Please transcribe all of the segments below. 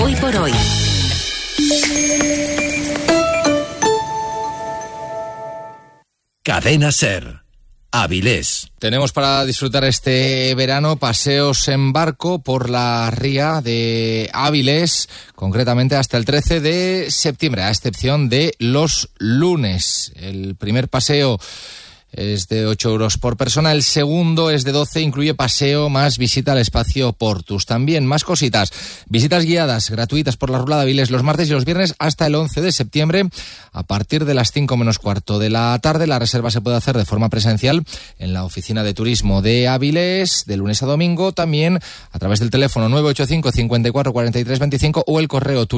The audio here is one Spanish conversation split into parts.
Hoy por hoy. Cadena SER. Avilés. Tenemos para disfrutar este verano paseos en barco por la ría de Avilés, concretamente hasta el 13 de septiembre, a excepción de los lunes. El primer paseo es de 8 euros por persona, el segundo es de 12, incluye paseo más visita al espacio Portus. También más cositas, visitas guiadas gratuitas por la Rula de Avilés los martes y los viernes hasta el 11 de septiembre a partir de las 5 menos cuarto de la tarde. La reserva se puede hacer de forma presencial en la oficina de turismo de Avilés de lunes a domingo, también a través del teléfono 985 54 43 25 o el correo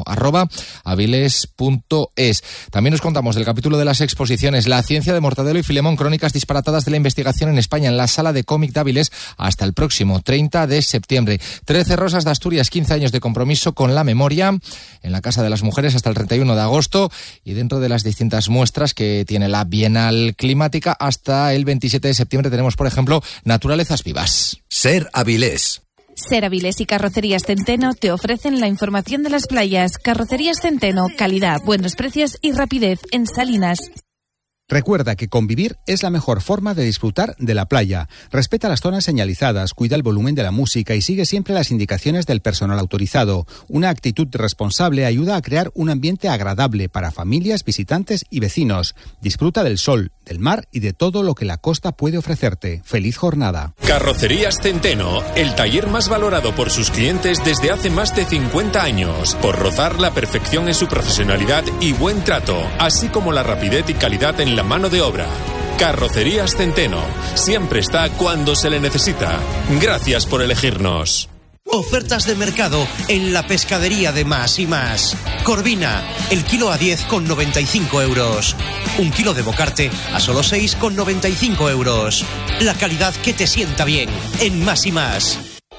turismo@aviles.es. También os contamos del capítulo de las exposiciones La ciencia de Mortadelo y Filemón, crónicas disparatadas de la investigación en España, en la Sala de Cómic de Avilés hasta el próximo 30 de septiembre. 13 Rosas de Asturias, 15 años de compromiso con la memoria, en la Casa de las Mujeres hasta el 31 de agosto y dentro de las distintas muestras que tiene la Bienal Climática hasta el 27 de septiembre tenemos, por ejemplo, Naturalezas Vivas. SER Avilés. SER Avilés y Carrocerías Centeno te ofrecen la información de las playas. Carrocerías Centeno, calidad, buenos precios y rapidez en Salinas. Recuerda que convivir es la mejor forma de disfrutar de la playa. Respeta las zonas señalizadas, cuida el volumen de la música y sigue siempre las indicaciones del personal autorizado. Una actitud responsable ayuda a crear un ambiente agradable para familias, visitantes y vecinos. Disfruta del sol, del mar y de todo lo que la costa puede ofrecerte. ¡Feliz jornada! Carrocerías Centeno, el taller más valorado por sus clientes desde hace más de 50 años, por rozar la perfección en su profesionalidad y buen trato, así como la rapidez y calidad en la mano de obra. Carrocerías Centeno, siempre está cuando se le necesita. Gracias por elegirnos. Ofertas de mercado en la pescadería de Más y Más. Corvina, el kilo a 10,95 euros. Un kilo de bocarte a solo 6,95 euros. La calidad que te sienta bien en Más y Más.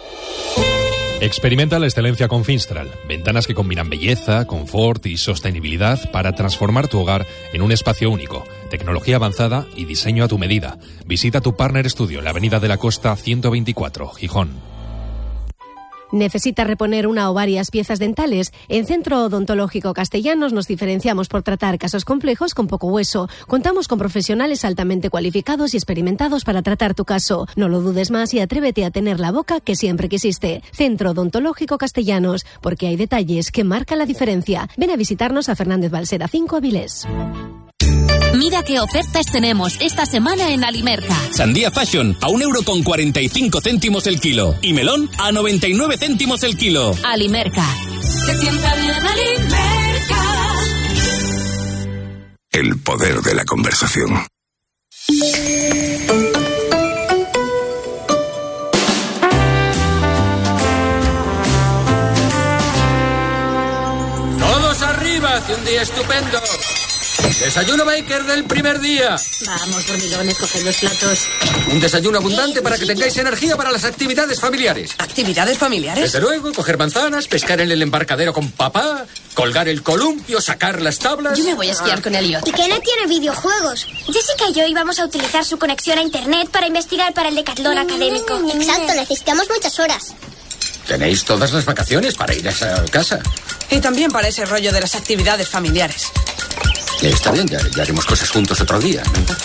Experimenta la excelencia con Finstral. Ventanas que combinan belleza, confort y sostenibilidad para transformar tu hogar en un espacio único. Tecnología avanzada y diseño a tu medida. Visita tu Partner Studio en la Avenida de la Costa 124, Gijón. ¿Necesita reponer una o varias piezas dentales? En Centro Odontológico Castellanos nos diferenciamos por tratar casos complejos con poco hueso. Contamos con profesionales altamente cualificados y experimentados para tratar tu caso. No lo dudes más y atrévete a tener la boca que siempre quisiste. Centro Odontológico Castellanos, porque hay detalles que marcan la diferencia. Ven a visitarnos a Fernández Balsera 5 Avilés. Mira qué ofertas tenemos esta semana en Alimerca. Sandía Fashion a 1,45 € el kilo. Y melón a 99 céntimos el kilo. Alimerca. Se sienta bien Alimerca. El poder de la conversación. Todos arriba, hace un día estupendo. Desayuno Baker del primer día. Vamos, dormilones, coged los platos. Un desayuno abundante para que tengáis energía para las actividades familiares. ¿Actividades familiares? Desde luego, coger manzanas, pescar en el embarcadero con papá, colgar el columpio, sacar las tablas. Yo me voy a esquiar con Elliot. ¿Y qué no tiene videojuegos? Jessica y yo íbamos a utilizar su conexión a internet para investigar para el decatlón académico. Exacto, necesitamos muchas horas. Tenéis todas las vacaciones para ir a esa casa. Y también para ese rollo de las actividades familiares. Está bien, ya haremos cosas juntos otro día, no importa.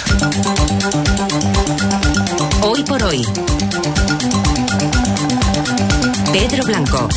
Hoy por hoy. Pedro Blanco.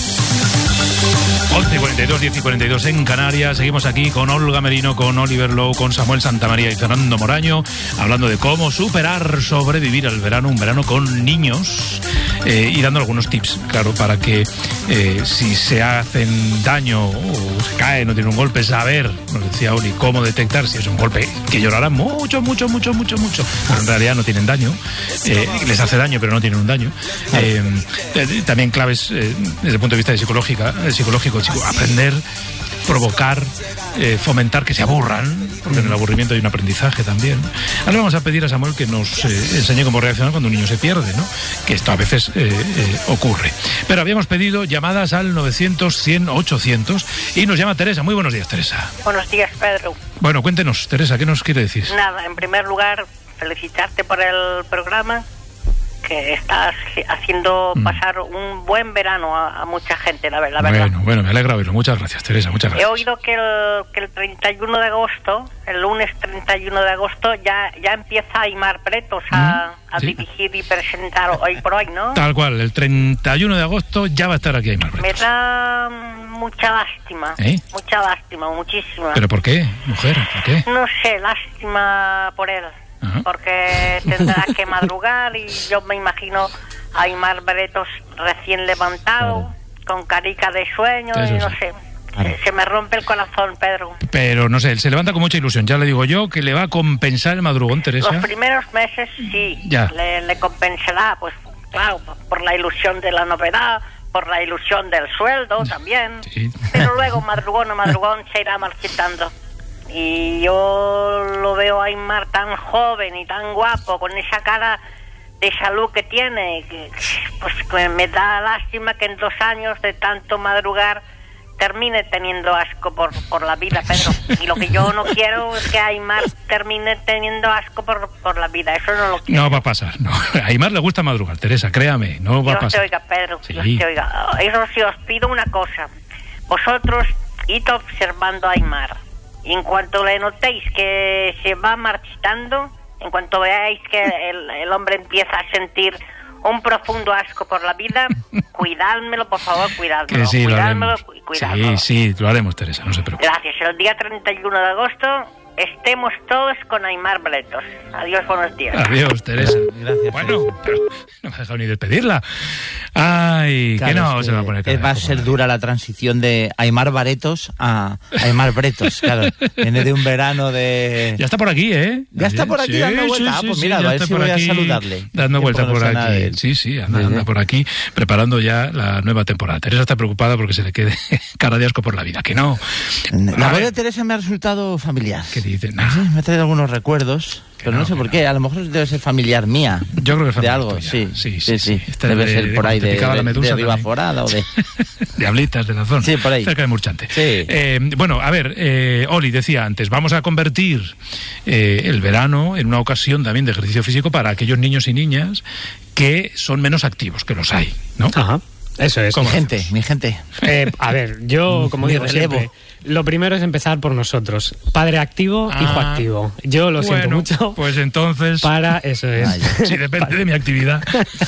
11:42, 10:42 en Canarias. Seguimos aquí con Olga Merino, con Oliver Lowe, con Samuel Santamaría y Fernando Moraño, hablando de cómo sobrevivir al verano, un verano con niños, y dando algunos tips, claro, para que si se hacen daño o se caen o tienen un golpe, saber, nos decía Oli, cómo detectar si es un golpe que llorarán mucho, pero en realidad no tienen daño, les hace daño pero no tienen un daño. También claves desde el punto de vista psicológico, aprender, provocar, fomentar que se aburran, porque en el aburrimiento hay un aprendizaje también. Ahora vamos a pedir a Samuel que nos enseñe cómo reaccionar cuando un niño se pierde, ¿no? Que esto a veces ocurre. Pero habíamos pedido llamadas al 900-100-800 y nos llama Teresa. Muy buenos días, Teresa. Buenos días, Pedro. Bueno, cuéntenos, Teresa, ¿qué nos quiere decir? Nada, en primer lugar, felicitarte por el programa, porque estás haciendo pasar un buen verano a mucha gente, la verdad. Bueno, me alegra oírlo. Muchas gracias, Teresa, muchas gracias. He oído que el 31 de agosto, el lunes 31 de agosto, ya empieza Aimar Bretos a dirigir y presentar Hoy por Hoy, ¿no? Tal cual, el 31 de agosto ya va a estar aquí Aimar Bretos. Me da mucha lástima, mucha lástima, muchísima. ¿Pero por qué, mujer? ¿Por qué? No sé, lástima por él. Ajá. Porque tendrá que madrugar y yo me imagino a Aimar Bretos recién levantado, con carica de sueño, y no sé. Se me rompe el corazón, Pedro. Pero no sé, él se levanta con mucha ilusión. Ya le digo yo que le va a compensar el madrugón, Teresa. Los primeros meses sí, le compensará, pues claro, por la ilusión de la novedad, por la ilusión del sueldo también. Sí. Pero luego, madrugón a madrugón, se irá marchitando. Y yo lo veo a Aimar tan joven y tan guapo, con esa cara de salud que tiene, pues me da lástima que en 2 años de tanto madrugar termine teniendo asco por la vida, Pedro. Y lo que yo no quiero es que Aimar termine teniendo asco por la vida. Eso no lo quiero. No va a pasar, no. A Aimar le gusta madrugar, Teresa, créame, no va a pasar. Dios te oiga, Pedro, sí. Dios te oiga. Eso sí, os pido una cosa. Vosotros, id observando a Aimar. Y en cuanto le notéis que se va marchitando, en cuanto veáis que el hombre empieza a sentir un profundo asco por la vida, cuidádmelo, por favor, cuidádmelo. Que sí, cuidádmelo, cuidádmelo. Sí, lo haremos, Teresa, no se preocupe. Gracias. El día 31 de agosto estemos todos con Aimar Bretos. Adiós, buenos días. Adiós, Teresa. Gracias. Bueno, pero no me ha dejado ni despedirla. Ay, claro, que no se va a poner. Va a ser dura la transición de Aimar Bretos a Aimar Bretos, claro. Viene de un verano de... Ya está por aquí, ¿eh? Ya está por aquí dando vueltas. Pues mira, a ver si voy a saludarle. Dando vueltas por aquí. Sí, anda por aquí, preparando ya la nueva temporada. Teresa está preocupada porque se le quede cara de asco por la vida, que no. La voz de Teresa me ha resultado familiar. ¿Qué dice? No. Sí, me ha traído algunos recuerdos. Pero no sé por qué, a lo mejor debe ser familiar mía. Yo creo que es familiar de algo, tuya. Sí. Debe ser por ahí de Ribaforada o de... Diablitas de la zona. Sí, por ahí. Cerca de Murchante. Sí. Bueno, a ver, Oli decía antes, vamos a convertir el verano en una ocasión también de ejercicio físico para aquellos niños y niñas que son menos activos, que los hay, ¿no? Ajá, eso es. Mi gente. A ver, yo, como digo siempre... Lo primero es empezar por nosotros. Padre activo, hijo activo. Yo lo siento mucho. Pues entonces... Eso es. Sí, depende de mi actividad.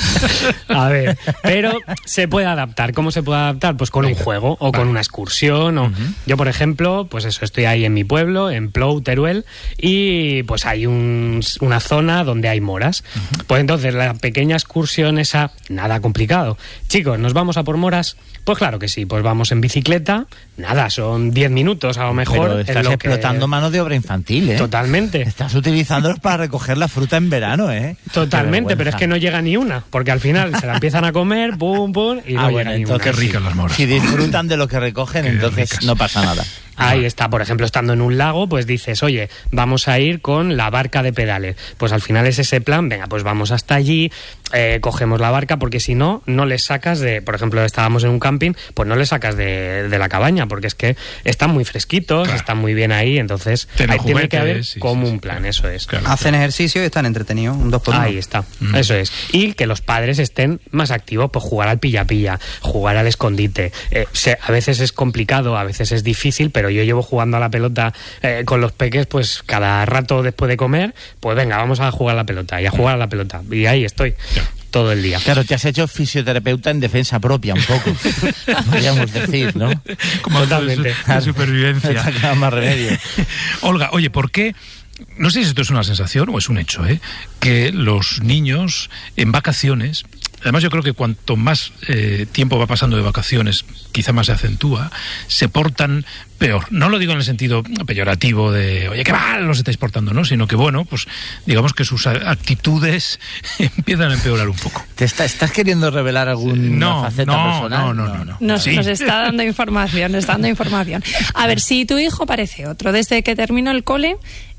A ver, pero se puede adaptar. ¿Cómo se puede adaptar? Pues con un juego o con una excursión. O... Yo, por ejemplo, pues eso, estoy ahí en mi pueblo, en Plou, Teruel, y pues hay una zona donde hay moras. Pues entonces la pequeña excursión esa, nada complicado. Chicos, ¿nos vamos a por moras? Pues claro que sí, pues vamos en bicicleta, nada, son 10 minutos a lo mejor. Pero estás explotando mano de obra infantil, ¿eh? Totalmente. Estás utilizándolos para recoger la fruta en verano, ¿eh? Totalmente, pero es que no llega ni una, porque al final se la empiezan a comer, pum, y no llega ni una. Qué ricas las moras. Si disfrutan de lo que recogen, entonces ricas. No pasa nada. Ahí está, por ejemplo, estando en un lago, pues dices, oye, vamos a ir con la barca de pedales. Pues al final es ese plan, venga, pues vamos hasta allí, cogemos la barca, porque si no, no les sacas de, por ejemplo, estábamos en un camping, pues no les sacas de la cabaña, porque es que están muy fresquitos, están muy bien ahí, entonces ahí tiene que haber como un plan, eso es. Claro. Hacen ejercicio y están entretenidos, un 2x1. Ahí está, eso es. Y que los padres estén más activos, pues jugar al pilla-pilla, jugar al escondite. A veces es complicado, a veces es difícil, pero yo llevo jugando a la pelota con los peques, pues cada rato después de comer, pues venga, vamos a jugar a la pelota y a jugar a la pelota. Y ahí estoy. Todo el día. Claro, te has hecho fisioterapeuta en defensa propia, un poco. Podríamos decir, ¿no? Como totalmente. De supervivencia. No queda más remedio. Olga, oye, ¿por qué? No sé si esto es una sensación o es un hecho, que los niños en vacaciones, además yo creo que cuanto más tiempo va pasando de vacaciones, quizá más se acentúa, se portan peor. No lo digo en el sentido peyorativo de, oye, qué mal los estáis portando, ¿no? Sino que, bueno, pues digamos que sus actitudes empiezan a empeorar un poco. ¿Te estás queriendo revelar alguna faceta personal? No. Nos está dando información, A ver, si tu hijo parece otro, desde que terminó el cole,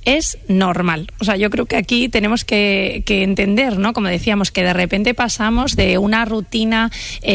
es normal. O sea, yo creo que aquí tenemos que entender, ¿no? Como decíamos, que de repente pasamos de una rutina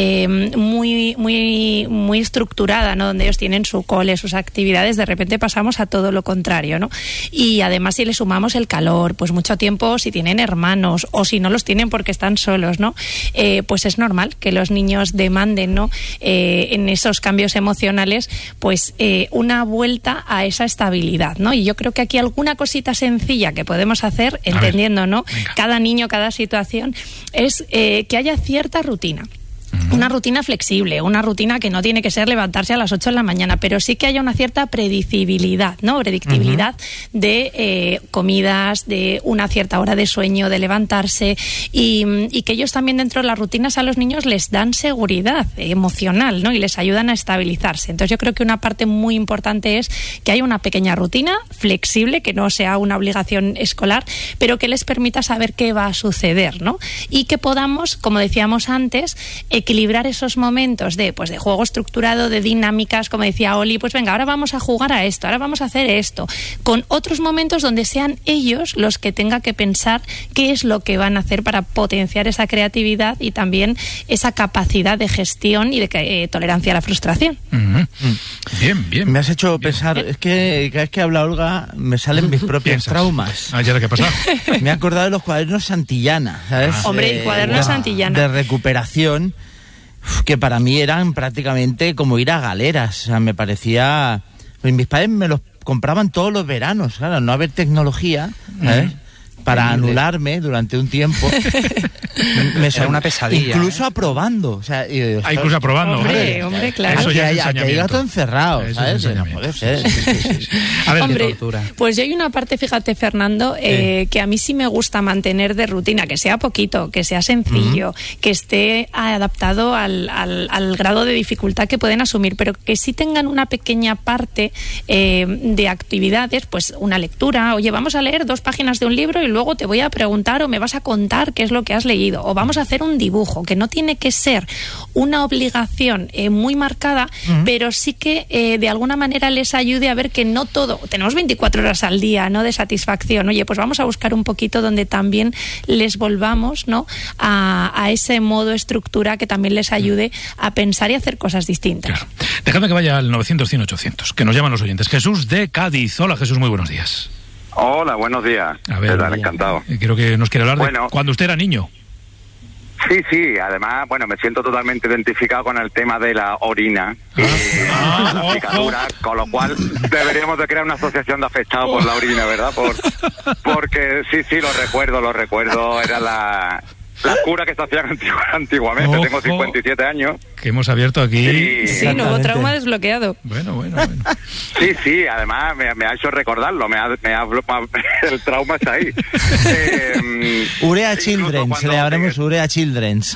muy estructurada, ¿no? Donde ellos tienen su cole, sus actividades, de repente pasamos a todo lo contrario, ¿no? Y además, si le sumamos el calor, pues mucho tiempo, si tienen hermanos o si no los tienen porque están solos, ¿no? Pues es normal que los niños demanden, ¿no? En esos cambios emocionales, pues una vuelta a esa estabilidad, ¿no? Y yo creo que aquí alguna cosita sencilla que podemos hacer, entendiendo, ¿no? Cada niño, cada situación, es que haya cierta rutina. Una rutina flexible, una rutina que no tiene que ser levantarse a las 8 de la mañana, pero sí que haya una cierta predictibilidad, ¿no? Predictibilidad de comidas, de una cierta hora de sueño, de levantarse y que ellos también dentro de las rutinas a los niños les dan seguridad emocional, ¿no? Y les ayudan a estabilizarse. Entonces yo creo que una parte muy importante es que haya una pequeña rutina flexible, que no sea una obligación escolar, pero que les permita saber qué va a suceder, ¿no? Y que podamos, como decíamos antes, equilibrar esos momentos de juego estructurado, de dinámicas, como decía Oli, pues venga, ahora vamos a jugar a esto, ahora vamos a hacer esto, con otros momentos donde sean ellos los que tengan que pensar qué es lo que van a hacer para potenciar esa creatividad y también esa capacidad de gestión y de tolerancia a la frustración. Bien. Me has hecho pensar, es que cada vez que habla Olga me salen mis propios traumas. ¿Ya lo que ha pasado? Me he acordado de los cuadernos Santillana, ¿sabes? Hombre, cuadernos Santillana. De recuperación, que para mí eran prácticamente como ir a galeras. O sea, me parecía... Pues mis padres me los compraban todos los veranos, claro, no haber tecnología, ¿sabes? Para anularme durante un tiempo. Era una pesadilla. Incluso aprobando. O sea, incluso aprobando. Hombre, claro. Eso ya es ensañamiento. Que hay gato encerrado, ¿sabes? No puede ser. Sí. A ver, hombre, pues yo hay una parte, fíjate, Fernando, que a mí sí me gusta mantener de rutina, que sea poquito, que sea sencillo, que esté adaptado al grado de dificultad que pueden asumir, pero que sí tengan una pequeña parte de actividades, pues una lectura. Oye, vamos a leer 2 páginas de un libro y luego te voy a preguntar o me vas a contar qué es lo que has leído, o vamos a hacer un dibujo, que no tiene que ser una obligación muy marcada, pero sí que de alguna manera les ayude a ver que no todo, tenemos 24 horas al día, ¿no?, de satisfacción. Oye, pues vamos a buscar un poquito donde también les volvamos, ¿no?, a ese modo estructura que también les ayude a pensar y hacer cosas distintas. Claro. Déjame que vaya al 900-100-800, que nos llaman los oyentes. Jesús de Cádiz. Hola, Jesús, muy buenos días. Hola, buenos días. A ver, encantado. Creo que nos quiere hablar de cuando usted era niño. Sí, además, me siento totalmente identificado con el tema de la orina y la picadura, con lo cual deberíamos de crear una asociación de afectados por la orina, ¿verdad? Porque sí, lo recuerdo, era la cura que se hacían antiguamente. Tengo 57 años. Que hemos abierto aquí. Sí, nuevo trauma desbloqueado. Bueno. Sí, además me ha hecho recordarlo, el trauma está ahí. Urea Children's, le haremos Urea Children's.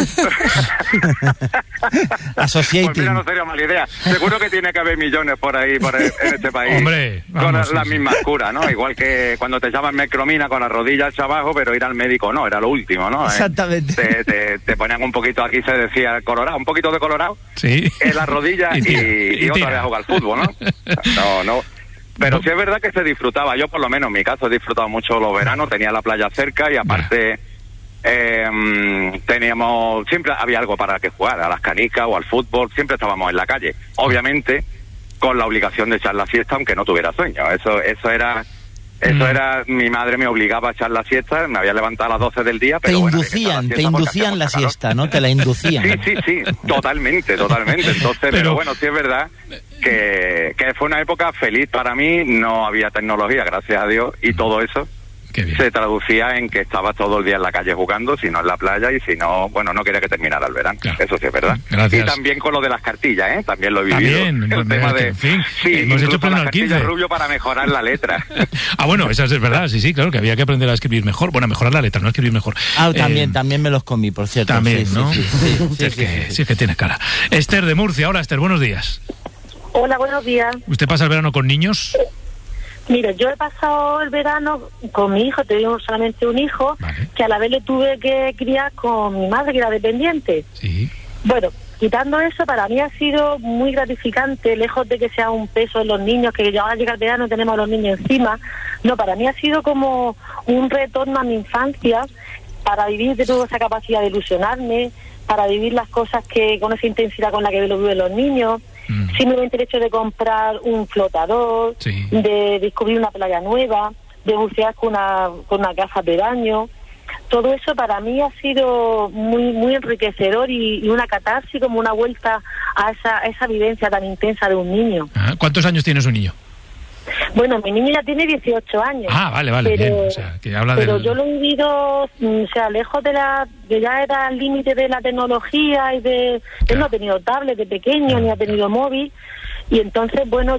Associating. Pues mira, no sería mala idea. Seguro que tiene que haber millones por ahí, en este país. Hombre, vamos, con las mismas curas, ¿no? Igual que cuando te llaman mecromina con la rodilla hacia abajo, pero ir al médico no, era lo último, ¿no? Exactamente. Te ponían un poquito, aquí se decía colorado, un poquito de colorado en la rodilla y otra vez a jugar al fútbol, ¿no? No. Pero sí es verdad que se disfrutaba. Yo, por lo menos en mi caso, he disfrutado mucho los veranos. Tenía la playa cerca y aparte siempre había algo para que jugar, a las canicas o al fútbol. Siempre estábamos en la calle. Obviamente, con la obligación de echar la siesta, aunque no tuviera sueño. Eso era... mi madre me obligaba a echar la siesta, me había levantado a las 12 del día, pero te inducían la siesta, ¿no? Te la inducían. Sí, totalmente. Entonces, pero bueno, sí es verdad que fue una época feliz para mí, no había tecnología, gracias a Dios, y todo eso se traducía en que estaba todo el día en la calle jugando, si no en la playa, y si no, no quería que terminara el verano. Claro. Eso sí es verdad. Gracias. Y también con lo de las cartillas, también lo he vivido. También, el tema de... En fin, sí, hemos hecho pleno las al 15. Rubio para mejorar la letra. Bueno, esa es verdad, sí, claro, que había que aprender a escribir mejor. Bueno, mejorar la letra, no escribir mejor. También me los comí, por cierto. También, sí, ¿no? Sí, es que tienes cara. Esther de Murcia. Hola, Esther, buenos días. Hola, buenos días. ¿Usted pasa el verano con niños? Mire, yo he pasado el verano con mi hijo, tengo solamente un hijo, que a la vez le tuve que criar con mi madre, que era dependiente. Sí. Bueno, quitando eso, para mí ha sido muy gratificante, lejos de que sea un peso en los niños, que ya ahora llega el verano tenemos a los niños encima, No, para mí ha sido como un retorno a mi infancia, para vivir de nuevo esa capacidad de ilusionarme, para vivir las cosas que con esa intensidad con la que lo viven los niños. Simplemente el hecho de comprar un flotador, de descubrir una playa nueva, de bucear con una gafas de baño. Todo eso para mí ha sido muy muy enriquecedor y una catarsis, como una vuelta a esa vivencia tan intensa de un niño. ¿Cuántos años tiene su niño? Bueno, mi niño ya tiene 18 años. Vale, pero, bien. O sea, que habla pero yo lo he vivido, lejos de ya era el límite de la tecnología y de... Él no ha tenido tablet de pequeño, ni ha tenido móvil. Y entonces, bueno,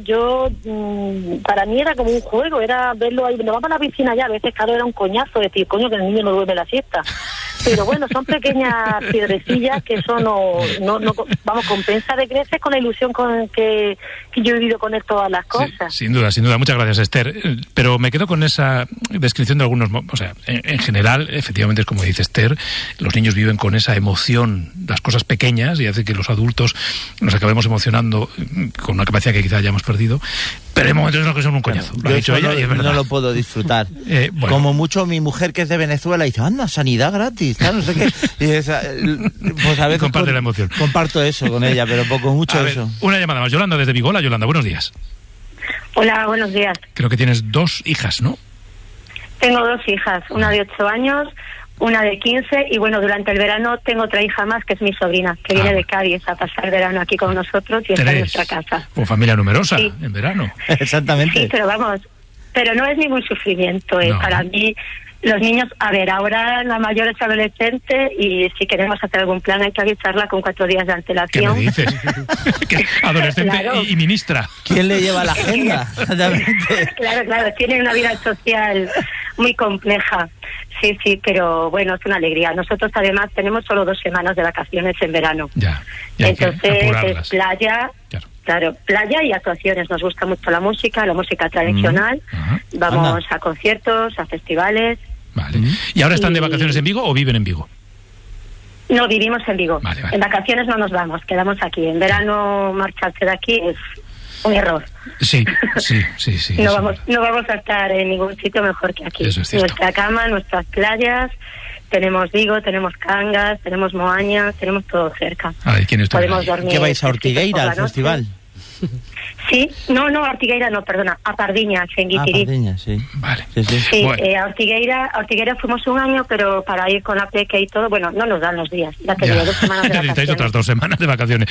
para mí era como un juego, era verlo ahí. Nos vamos a la piscina ya, a veces, claro, era un coñazo decir, coño, que el niño no duerme la siesta. Pero bueno, son pequeñas piedrecillas que eso vamos, compensa de creces con la ilusión con que yo he vivido con él todas las cosas. Sí, sin duda. Muchas gracias, Esther. Pero me quedo con esa descripción de algunos... O sea, en general, efectivamente, es como dice Esther, los niños viven con esa emoción, las cosas pequeñas, y hace que los adultos nos acabemos emocionando con una capacidad que quizá hayamos perdido. Pero hay momentos en los que son un coñazo. Lo ha dicho ella y es verdad. No lo puedo disfrutar. Bueno. Como mucho mi mujer, que es de Venezuela, dice, anda, sanidad gratis, no sé qué. Y pues a veces comparte la emoción. Comparto eso con ella, pero mucho eso. Una llamada más. Yolanda desde Vigo. Hola, Yolanda, buenos días. Hola, buenos días. Creo que tienes 2 hijas, ¿no? Tengo 2 hijas, una de 8 años, una de 15, y bueno, durante el verano tengo otra hija más, que es mi sobrina, que viene de Cádiz a pasar el verano aquí con nosotros y está en nuestra casa. Pues familia numerosa, en verano. Exactamente. Sí, pero vamos, pero no es ningún sufrimiento, No. Para mí, los niños, a ver, ahora la mayor es adolescente y si queremos hacer algún plan hay que avisarla con 4 días de antelación. ¿Qué me dices? Adolescente Claro. y ministra. ¿Quién le lleva la agenda? Claro, tienen una vida social muy compleja. Sí, pero bueno, es una alegría. Nosotros además tenemos solo 2 semanas de vacaciones en verano. Ya entonces es playa, claro, playa y actuaciones. Nos gusta mucho la música tradicional. Vamos a conciertos, a festivales. Vale. ¿Y ahora están de vacaciones en Vigo o viven en Vigo? No, vivimos en Vigo. Vale. En vacaciones no nos vamos, quedamos aquí. En verano marcharse de aquí es un error. Sí. No vamos a estar en ningún sitio mejor que aquí. Eso es cierto. Nuestra cama, nuestras playas, tenemos Vigo, tenemos Cangas, tenemos Moaña, tenemos todo cerca. Podemos dormir. ¿Qué vais a Ortigueira, al festival? Sí, no, a Ortigueira no, perdona, a Pardiñas, en Guitirí. Pardiñas, sí. Vale. Sí, bueno. A Ortigueira fuimos un año, pero para ir con la peque y todo, bueno, no nos dan los días. Ya te digo, 2 semanas de vacaciones. Necesitáis otras 2 semanas de vacaciones.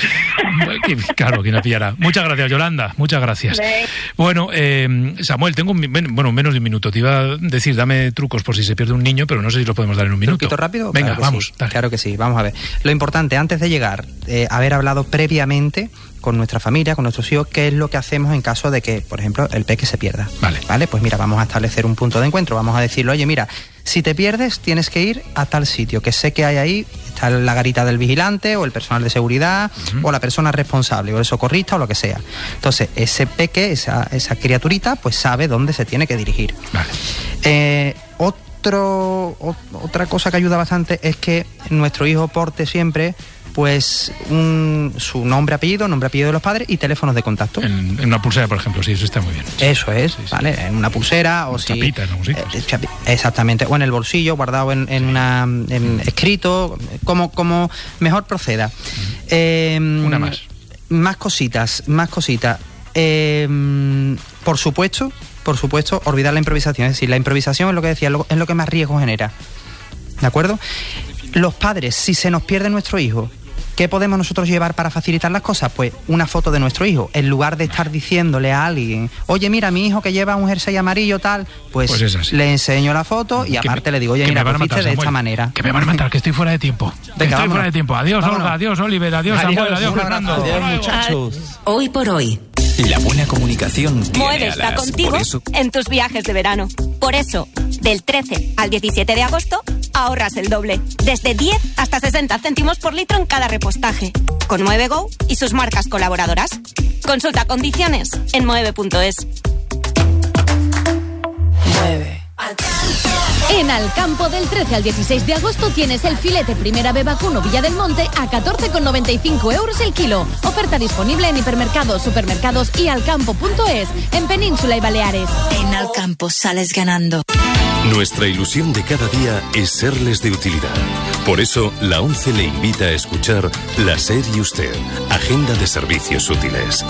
Claro, ¿quién la pillará? Muchas gracias, Yolanda, muchas gracias. Bueno, Samuel, tengo menos de un minuto. Te iba a decir, dame trucos por si se pierde un niño, pero no sé si los podemos dar en un minuto. ¿Truquito rápido? Venga, claro vamos. Sí. Claro que sí, vamos a ver. Lo importante, antes de llegar, haber hablado previamente con nuestra familia, con nuestros hijos, qué es lo que hacemos en caso de que, por ejemplo, el peque se pierda. Vale, pues mira, vamos a establecer un punto de encuentro, vamos a decirle, oye, mira, si te pierdes tienes que ir a tal sitio, que sé que hay ahí, está la garita del vigilante o el personal de seguridad o la persona responsable o el socorrista o lo que sea. Entonces, ese peque, esa criaturita, pues sabe dónde se tiene que dirigir. Vale. Otra cosa que ayuda bastante es que nuestro hijo porte siempre pues su nombre, apellido de los padres y teléfonos de contacto. En una pulsera, por ejemplo, sí, eso está muy bien. Eso es, ¿vale? En una pulsera o si... Chapita, en algún sitio. Exactamente, o en el bolsillo, guardado en escrito, como mejor proceda. Una más. Más cositas. Por supuesto, olvidar la improvisación. Es decir, la improvisación es lo que decía, es lo que más riesgo genera. ¿De acuerdo? Los padres, si se nos pierde nuestro hijo, ¿qué podemos nosotros llevar para facilitar las cosas? Pues una foto de nuestro hijo. En lugar de estar diciéndole a alguien, oye, mira, mi hijo que lleva un jersey amarillo tal, pues le enseño la foto y aparte le digo, oye, mira, pues de esta manera. Que me van a matar, que estoy fuera de tiempo. Fuera de tiempo. Adiós, vámonos. Olga, adiós, Oliver, adiós, Samuel, adiós, Fernando. Adiós, muchachos. Hoy por hoy. La buena comunicación tiene Moeve está alas. contigo en tus viajes de verano. Por eso, del 13 al 17 de agosto, ahorras el doble. Desde 10 hasta 60 céntimos por litro en cada repostaje. Con Moeve Go y sus marcas colaboradoras. Consulta condiciones en moeve.es. Mueve. En Alcampo, del 13 al 16 de agosto tienes el filete Primera B Vacuno Villa del Monte a 14,95 euros el kilo. Oferta disponible en hipermercados, supermercados y alcampo.es, en Península y Baleares. En Alcampo sales ganando. Nuestra ilusión de cada día es serles de utilidad. Por eso, la ONCE le invita a escuchar La SER y Usted, Agenda de Servicios Útiles.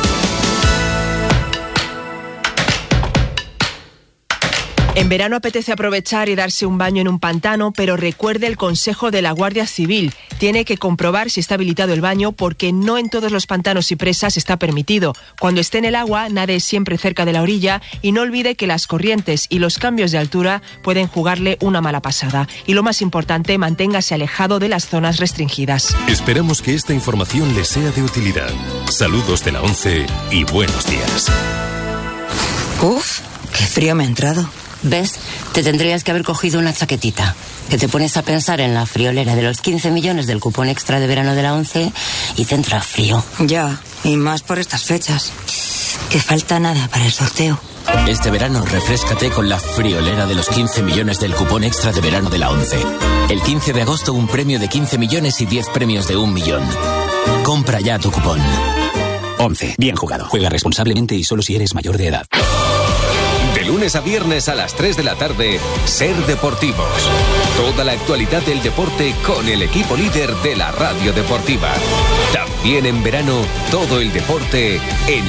En verano apetece aprovechar y darse un baño en un pantano, pero recuerde el consejo de la Guardia Civil. Tiene que comprobar si está habilitado el baño porque no en todos los pantanos y presas está permitido. Cuando esté en el agua, nade siempre cerca de la orilla y no olvide que las corrientes y los cambios de altura pueden jugarle una mala pasada. Y lo más importante, manténgase alejado de las zonas restringidas. Esperamos que esta información le sea de utilidad. Saludos de la ONCE y buenos días. Uf, qué frío me ha entrado. ¿Ves? Te tendrías que haber cogido una chaquetita. Que te pones a pensar en la friolera de los 15 millones del cupón extra de verano de la ONCE y te entra frío. Ya, y más por estas fechas. Que falta nada para el sorteo. Este verano refréscate con la friolera de los 15 millones del cupón extra de verano de la ONCE. El 15 de agosto un premio de 15 millones y 10 premios de 1 millón. Compra ya tu cupón. ONCE. Bien jugado. Juega responsablemente y solo si eres mayor de edad. De lunes a viernes a las 3 de la tarde, Ser Deportivos. Toda la actualidad del deporte con el equipo líder de la radio deportiva. También en verano, todo el deporte en